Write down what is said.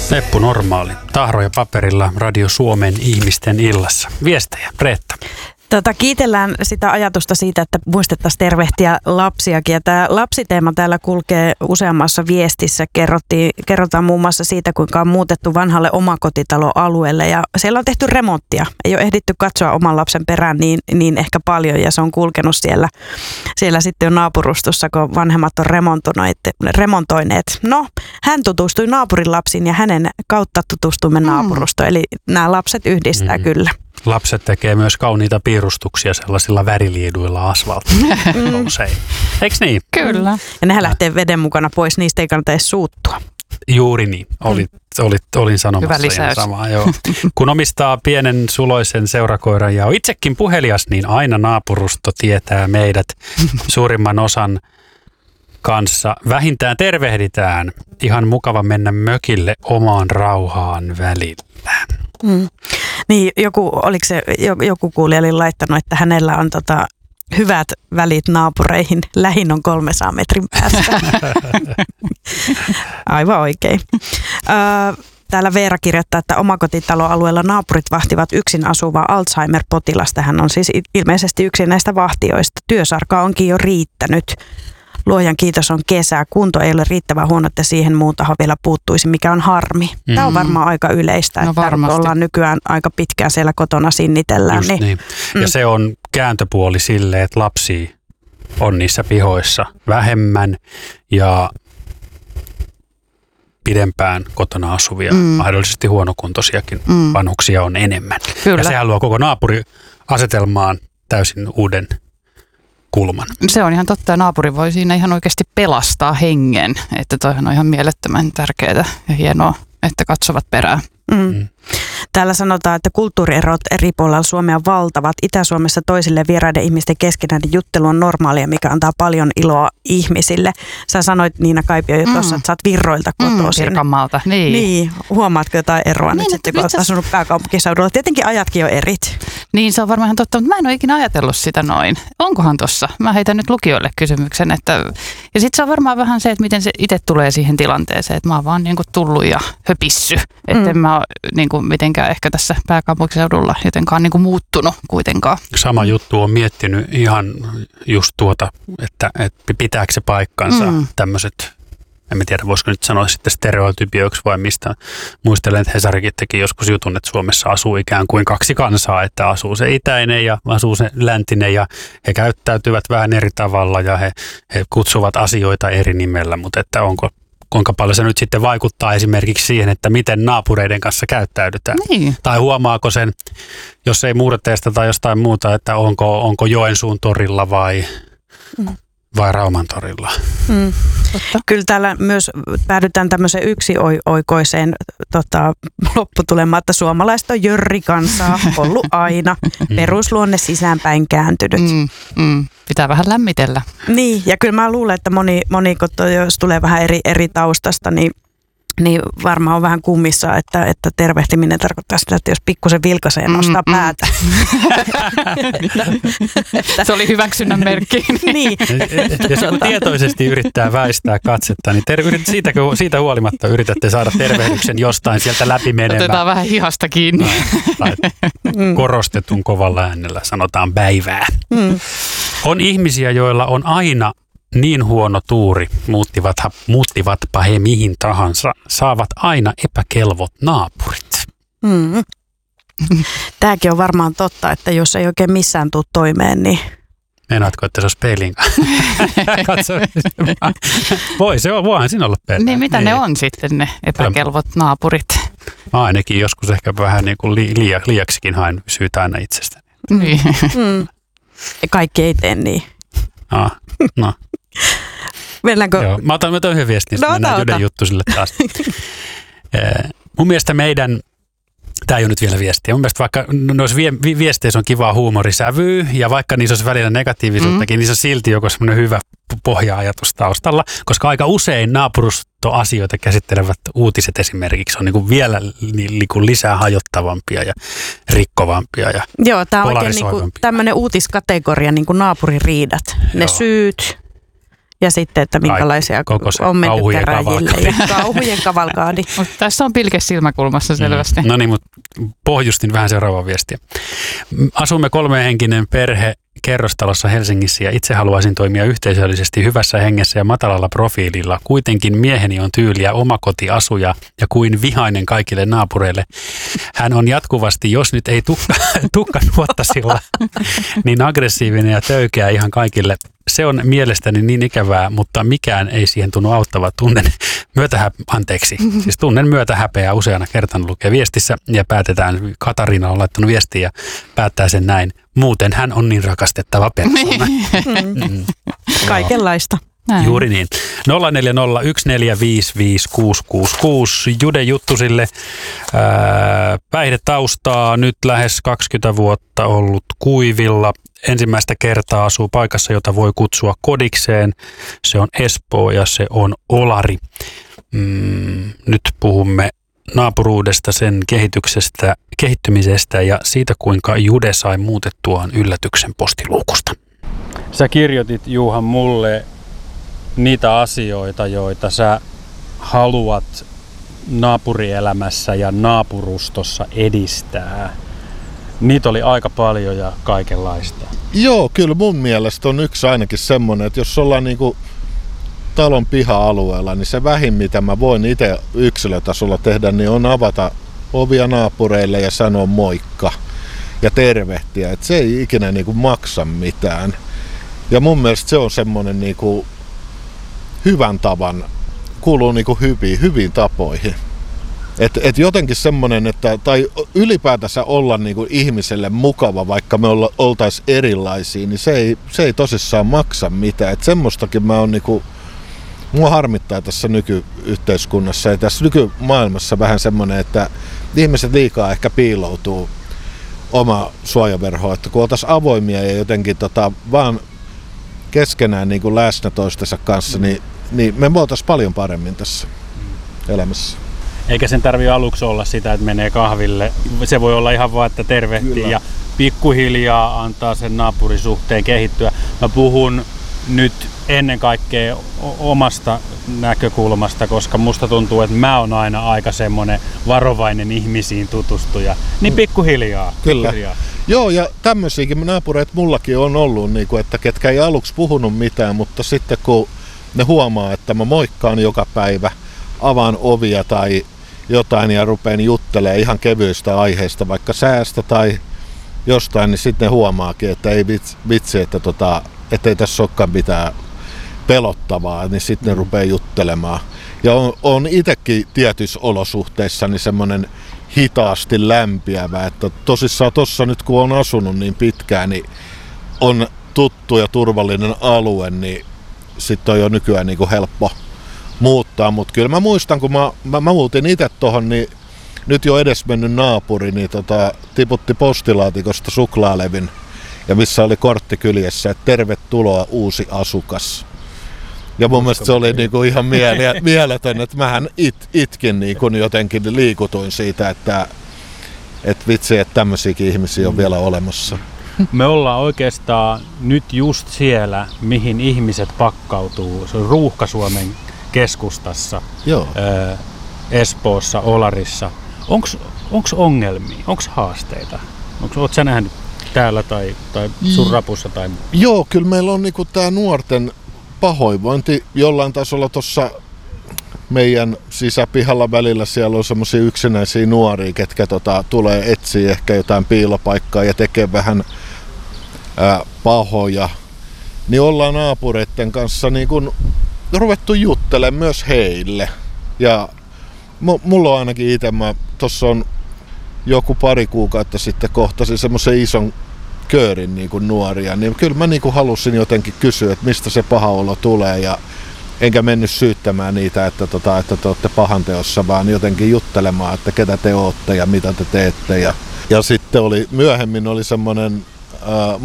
Eppu Normaali, tahro ja paperilla Radio Suomen ihmisten illassa. Viestejä, Reetta. Kiitellään sitä ajatusta siitä, että muistettaisiin tervehtiä lapsiakin. Ja tämä lapsiteema täällä kulkee useammassa viestissä. Kerrotaan muun muassa siitä, kuinka on muutettu vanhalle omakotitaloalueelle. Ja siellä on tehty remonttia. Ei ole ehditty katsoa oman lapsen perään niin ehkä paljon. Ja se on kulkenut siellä sitten jo naapurustossa, kun vanhemmat on remontoineet. No, hän tutustui naapurin lapsiin ja hänen kautta tutustuimme naapurustoon. Eli nämä lapset yhdistää kyllä. Lapset tekee myös kauniita piirustuksia sellaisilla väriliiduilla asfaltilla usein. Eikö niin? Kyllä. Ja nehän lähtee veden mukana pois, niistä ei kannata edes suuttua. Juuri niin. Olin sanomassa ihan samaa. Joo. Kun omistaa pienen suloisen seurakoiran ja on itsekin puhelias, niin aina naapurusto tietää meidät suurimman osan kanssa. Vähintään tervehditään. Ihan mukava mennä mökille omaan rauhaan välillä. Niin, joku kuulija oli laittanut, että hänellä on hyvät välit naapureihin. Lähin on 300 metrin päästä. Aivan oikein. Täällä Veera kirjoittaa, että omakotitaloalueella naapurit vahtivat yksin asuvaa Alzheimer-potilasta. Hän on siis ilmeisesti yksi näistä vahtijoista. Työsarkaa onkin jo riittänyt. Luojan kiitos, on kesä. Kunto ei ole riittävän huono, että siihen muun taho vielä puuttuisi, mikä on harmi. Tämä on varmaan aika yleistä, että ollaan nykyään aika pitkään siellä kotona sinnitellään. Just niin. Ja se on kääntöpuoli sille, että lapsia on niissä pihoissa vähemmän ja pidempään kotona asuvia, mahdollisesti huonokuntoisiakin vanhuksia on enemmän. Kyllä. Ja sehän luo koko naapuriasetelmaan täysin uuden kulman. Se on ihan totta, ja naapuri voi siinä ihan oikeasti pelastaa hengen, että toihan on ihan mielettömän tärkeää ja hienoa, että katsovat perään. Täällä sanotaan, että kulttuurierot eri puolilla Suomea valtavat. Itä-Suomessa toisille vieraiden ihmisten keskinäinen juttelu on normaalia, mikä antaa paljon iloa ihmisille. Sä sanoit, Niina Kaipio, jo tuossa, että sä oot Virroilta kotoisin. Pirkanmaalta, niin. Huomaatko jotain eroa nyt sitten, kun oot asunut pääkaupunkiseudulla? Tietenkin ajatkin on erit. Niin, se on varmaan ihan totta, mutta mä en ole ikinä ajatellut sitä noin. Onkohan tossa? Mä heitän nyt lukijoille kysymyksen. Ja sitten se on varmaan vähän se, että miten se itse tulee siihen tilanteeseen, että mä oon vaan niin kuin tullut ja höpissy. Että en mä ole niin kuin mitenkään ehkä tässä pääkaupunkiseudulla jotenkaan niin kuin muuttunut kuitenkaan. Sama juttu on miettinyt ihan just että pitääkö se paikkansa tämmöiset, en tiedä voisiko nyt sanoa sitten stereotypioiksi vai mistä. Muistelen, että Hesarikin teki joskus jutun, että Suomessa asuu ikään kuin kaksi kansaa, että asuu se itäinen ja asuu se läntinen ja he käyttäytyvät vähän eri tavalla ja he kutsuvat asioita eri nimellä, mutta että kuinka paljon se nyt sitten vaikuttaa esimerkiksi siihen, että miten naapureiden kanssa käyttäydytään. Niin. Tai huomaako sen, jos ei Murteesta tai jostain muuta, että onko Joensuun torilla vai Rauman torilla. Kyllä täällä myös päädytään tämmöiseen yksioikoiseen lopputulemaan, että suomalaiset on jörrikansaa ollut aina. Perusluonne sisäänpäin kääntynyt. Pitää vähän lämmitellä. Niin, ja kyllä mä luulen, että moni jos tulee vähän eri taustasta, niin varmaan on vähän kummissa, että tervehtiminen tarkoittaa sitä, että jos pikkusen vilkaisee ja nostaa päätä. Se oli hyväksynnän merkki. Niin. Jos joku tietoisesti yrittää väistää katsetta, niin siitä huolimatta yritätte saada tervehdyksen jostain sieltä läpi menemään. Otetaan vähän hihasta kiinni. Tai korostetun kovalla äänellä sanotaan päivää. On ihmisiä, joilla on aina niin huono tuuri, muuttivatpa he mihin tahansa, saavat aina epäkelvot naapurit. Tämäkin on varmaan totta, että jos ei oikein missään tule toimeen, niin... Meinaatko, että se olisi peilin kanssa? Voihan siinä olla peilin. Niin, mitä ne on sitten ne epäkelvot naapurit? Ainakin joskus ehkä vähän niin kuin liiaksikin haen syytä aina itsestäni. Niin. Kaikki ei tee niin. No. Mennäänkö? Joo, mä otan yhden viestin, sitten mennään yhden juttu sille taas. Mun mielestä tämä ei ole nyt vielä viestiä. Mun mielestä vaikka noissa viesteissä on kivaa huumorisävyä ja vaikka niissä olisi välillä negatiivisuuttakin, niin se on silti joku semmoinen hyvä pohja-ajatus taustalla, koska aika usein naapurustoasioita käsittelevät uutiset esimerkiksi on niin kuin vielä niin kuin lisää hajottavampia ja rikkovampia ja joo, tämä on oikein niin kuin tämmöinen uutiskategoria, niin kuin naapuririidat. Ne syyt Ja sitten, että minkälaisia on menty käräjille. Kauhujen kavalkaadi. Tässä on pilke silmäkulmassa selvästi. No niin, mutta pohjustin vähän seuraavaa viestiä. Asumme 3-henkinen perhe kerrostalossa Helsingissä ja itse haluaisin toimia yhteisöllisesti hyvässä hengessä ja matalalla profiililla. Kuitenkin mieheni on tyyliä omakotiasuja ja kuin vihainen kaikille naapureille. Hän on jatkuvasti, jos nyt ei tukka nuottasilla, niin aggressiivinen ja töykeä ihan kaikille. Se on mielestäni niin ikävää, mutta mikään ei siihen tunnu auttava. Tunnen myötähäpeää useana kertana lukee viestissä ja päätetään, Katariina on laittanut viestiä ja päättää sen näin. Muuten hän on niin rakastettava persoona. Kaikenlaista. Näin. Juuri niin. 0401455666. Jude Juttusille. Päihdetaustaa nyt lähes 20 vuotta ollut kuivilla. Ensimmäistä kertaa asuu paikassa, jota voi kutsua kodikseen. Se on Espoo ja se on Olari. Nyt puhumme naapuruudesta, sen kehittymisestä ja siitä, kuinka Jude sai muutettuaan yllätyksen postiluukusta. Sä kirjoitit, Juha, mulle niitä asioita, joita sä haluat naapurielämässä ja naapurustossa edistää. Niitä oli aika paljon ja kaikenlaista. Joo, kyllä mun mielestä on yksi ainakin semmoinen, että jos ollaan niinku talon piha-alueella, niin se vähin, mitä mä voin itse yksilötasolla tehdä, niin on avata ovia naapureille ja sanoa moikka ja tervehtiä. Että se ei ikinä niinku maksa mitään. Ja mun mielestä se on semmoinen niinku hyvän tavan, kuuluu niinku hyviin tapoihin. Et jotenkin semmoinen, että tai ylipäätänsä olla niinku ihmiselle mukava, vaikka me oltaisiin erilaisia, niin se ei tosissaan maksa mitään. Et semmoistakin mä oon niinku, mua harmittaa tässä nykyyhteiskunnassa ja tässä nykymaailmassa vähän semmoinen, että ihmiset liikaa ehkä piiloutuu oma suojaverhoon, että kun oltaisiin avoimia ja jotenkin vaan keskenään niin kuin läsnä toistensa kanssa, niin me voitaisiin paljon paremmin tässä elämässä. Eikä sen tarvitse aluksi olla sitä, että menee kahville. Se voi olla ihan vaan, että tervehtii. Kyllä. Ja pikkuhiljaa antaa sen naapurisuhteen kehittyä. Mä puhun nyt ennen kaikkea omasta näkökulmasta, koska musta tuntuu, että mä oon aina aika semmoinen varovainen ihmisiin tutustuja. Niin pikkuhiljaa. Kyllä. Pikkuhiljaa. Joo, ja tämmöisiäkin naapureita mullakin on ollut, että ketkä ei aluksi puhunut mitään, mutta sitten kun ne huomaa, että mä moikkaan joka päivä, avaan ovia tai jotain ja rupean juttelemaan ihan kevyistä aiheista, vaikka säästä tai jostain, niin sitten ne huomaakin, että ei vitsi, että ei tässä olekaan mitään pelottavaa, niin sitten ne rupeaa juttelemaan. Ja on itsekin tietyissä olosuhteissa niin semmoinen hitaasti lämpiävä, että tosissaan tuossa nyt kun on asunut niin pitkään, niin on tuttu ja turvallinen alue, niin sitten on jo nykyään niin kuin helppo muuttaa, mutta kyllä mä muistan, kun mä muutin itse tuohon, niin nyt jo edesmennyt naapuri niin tiputti postilaatikosta suklaalevin ja missä oli kortti kyljessä, että tervetuloa uusi asukas. Ja mun mielestä se oli niinku ihan mieletön, että mähän itkin niinku jotenkin liikutuin siitä, että vitsi, että tämmöisiäkin ihmisiä on vielä olemassa. Me ollaan oikeastaan nyt just siellä, mihin ihmiset pakkautuu. Se on Ruuhka-Suomen keskustassa, Espoossa, Olarissa. Onko ongelmia? Onko haasteita? Oletko sä nähnyt täällä tai sun rapussa? Tai... Joo, kyllä meillä on niinku tää nuorten pahoinvointi jollain tasolla tuossa meidän sisäpihalla välillä. Siellä on semmoisia yksinäisiä nuoria, ketkä tulee etsiä ehkä jotain piilopaikkaa ja tekee vähän pahoja. Niin ollaan naapureiden kanssa niin kun ruvettu juttelemaan myös heille. Ja mulla on ainakin itse, tuossa on joku pari kuukautta sitten kohtasin semmoisen ison köörin niin kuin nuoria, niin kyllä mä niin kuin halusin jotenkin kysyä, että mistä se paha olo tulee, ja enkä mennyt syyttämään niitä, että te olette pahanteossa, vaan jotenkin juttelemaan, että ketä te ootte ja mitä te teette. Ja sitten myöhemmin oli semmoinen